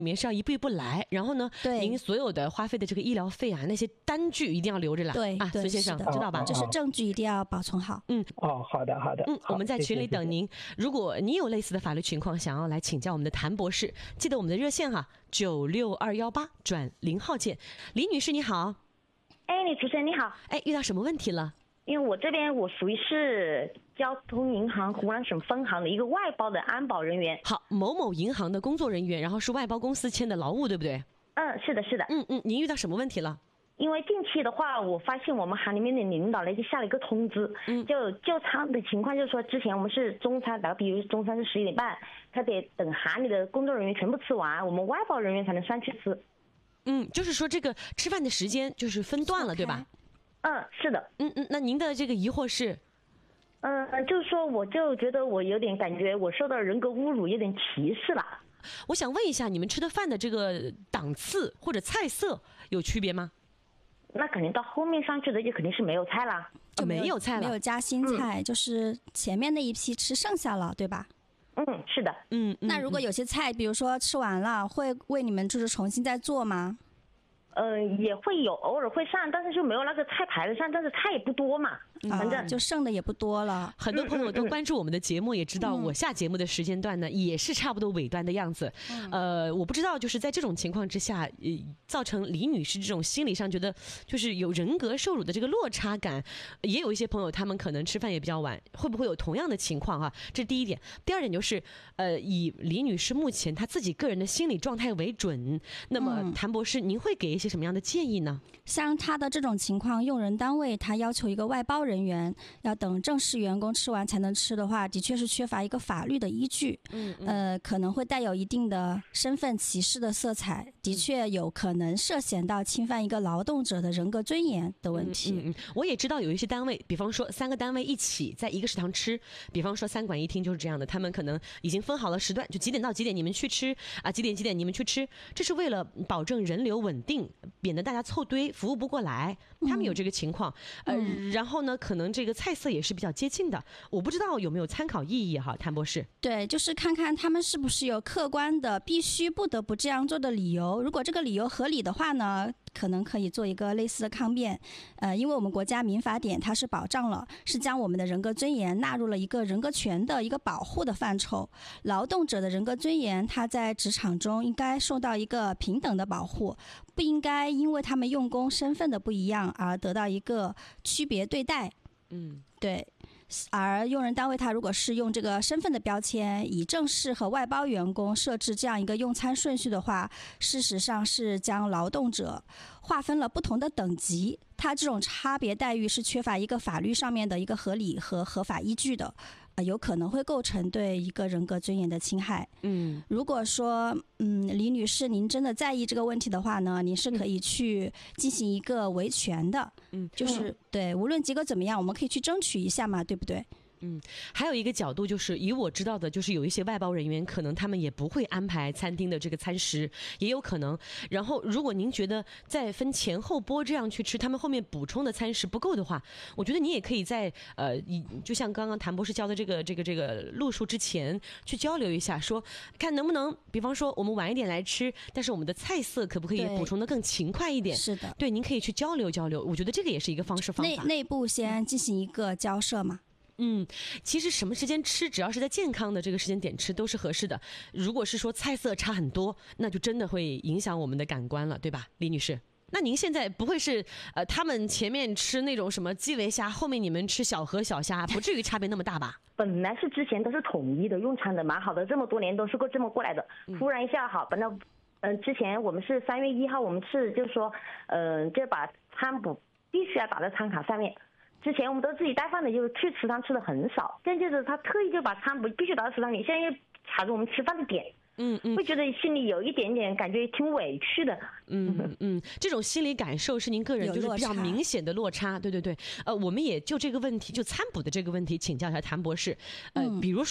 里面是要一步一步来，然后呢，您所有的花费的这个医疗费啊，那些单据一定要留着了。 对啊，孙先生知道吧？ 就是证据一定要保存好。 好的。 我们在群里等您。 谢谢。 如果你有类似的法律情况，想要来请教我们的谭博士，记得我们的热线哈，96218转0号键。李女士你好。 你主持人你好。 遇到什么问题了？ 因为我这边我属于是交通银行湖南省分行的一个外包的安保人员。 好，某某银行的工作人员，然后是外包公司签的劳务，对不对？ 是的。 您遇到什么问题了？ 因为近期的话，我发现我们行里面的领导呢就下了一个通知，就餐的情况，就是说之前我们是中餐，比如中餐是11点半，他得等行里的工作人员全部吃完，我们外包人员才能上去吃。 就是说这个吃饭的时间就是分段了，对吧？ 是的。 那您的这个疑惑是？ 就是说我就觉得我有点感觉我受到人格侮辱，有点歧视了。 我想问一下，你们吃的饭的这个档次或者菜色有区别吗？ 那肯定到后面上去的就肯定是没有菜啦。 就没有菜了， 没有加新菜，就是前面那一批吃剩下了，对吧？ 是的。 那如果有些菜比如说吃完了，会为你们就是重新再做吗？ 也会有，偶尔会上，但是就没有那个菜排得上，但是菜也不多嘛，反正就剩的也不多了。 很多朋友都关注我们的节目，也知道我下节目的时间段呢，也是差不多尾端的样子。我不知道就是在这种情况之下，造成李女士这种心理上觉得就是有人格受辱的这个落差感，也有一些朋友他们可能吃饭也比较晚，会不会有同样的情况啊？这是第一点。第二点就是，以李女士目前她自己个人的心理状态为准，那么谭博士，您会给一些什么样的建议呢？ 像他的这种情况，用人单位他要求一个外包人员要等正式员工吃完才能吃的话，的确是缺乏一个法律的依据。可能会带有一定的身份歧视的色彩，的确有可能涉嫌到侵犯一个劳动者的人格尊严的问题。 我也知道有一些单位，比方说3个单位一起在一个食堂吃，比方说3馆1厅就是这样的，他们可能已经分好了时段，就几点到几点你们去吃啊，几点你们去吃，这是为了保证人流稳定，免得大家凑堆服务不过来，他们有这个情况。然后呢，可能这个菜色也是比较接近的，我不知道有没有参考意义哈，谭博士。 对，就是看看他们是不是有客观的必须不得不这样做的理由，如果这个理由合理的话呢，可能可以做一个类似的抗辩。因为我们国家民法典它是保障了，是将我们的人格尊严纳入了一个人格权的一个保护的范畴。劳动者的人格尊严，它在职场中应该受到一个平等的保护，不应该因为他们用工身份的不一样而得到一个区别对待。对。而用人单位他如果是用这个身份的标签，以正式和外包员工设置这样一个用餐顺序的话，事实上是将劳动者划分了不同的等级，他这种差别待遇是缺乏一个法律上面的一个合理和合法依据的，有可能会构成对一个人格尊严的侵害。如果说李女士您真的在意这个问题的话呢，您是可以去进行一个维权的。就是对，无论结果怎么样，我们可以去争取一下嘛，对不对？ 还有一个角度就是，以我知道的，就是有一些外包人员可能他们也不会安排餐厅的这个餐食，也有可能。然后如果您觉得在分前后拨这样去吃，他们后面补充的餐食不够的话，我觉得你也可以在就像刚刚谭博士教的这个路数之前去交流一下，说看能不能，比方说我们晚一点来吃，但是我们的菜色可不可以补充的更勤快一点？ 是的， 对，您可以去交流交流，我觉得这个也是一个方法。 内部先进行一个交涉嘛。 其实什么时间吃，只要是在健康的这个时间点吃都是合适的。如果是说菜色差很多，那就真的会影响我们的感官了，对吧，李女士？那您现在不会是他们前面吃那种什么基围虾，后面你们吃小河小虾，不至于差别那么大吧？ 本来是之前都是统一的用餐的，蛮好的，这么多年都是这么过来的。忽然一下好，本来之前我们是3月1号，我们是就是说就把餐补必须要打在餐卡上面。之前我们都自己带饭的，就去食堂吃的很少，现在就是他特意就把餐补必须打到食堂里，现在又卡着我们吃饭的点。会觉得心里有一点点感觉挺委屈的。 这种心理感受是您个人就是比较明显的落差。对对对。我们也就这个问题，就餐补的这个问题请教一下谭博士。比如说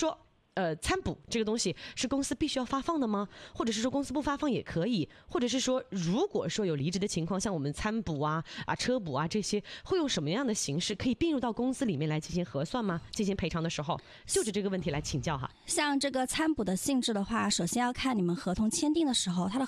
餐补这个东西是公司必须要发放的吗？或者是说公司不发放也可以？或者是说如果说有离职的情况，像我们餐补啊、车补啊这些，会用什么样的形式可以并入到公司里面来进行核算吗？进行赔偿的时候，就着这个问题来请教哈。 像这个餐补的性质的话，首先要看你们合同签订的时候，它的